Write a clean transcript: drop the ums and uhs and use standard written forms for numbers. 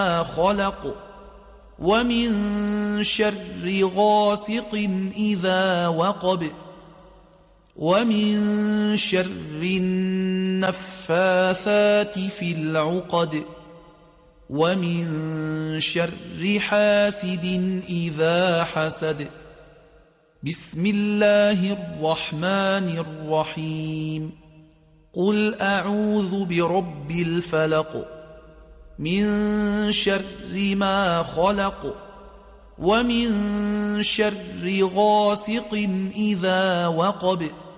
خلق ومن شر غاسق إذا وقب ومن شر النفاثات في العقد ومن شر حاسد إذا حسد. بسم الله الرحمن الرحيم. قل أعوذ برب الفلق من شر ما خلق ومن شر غاسق إذا وقب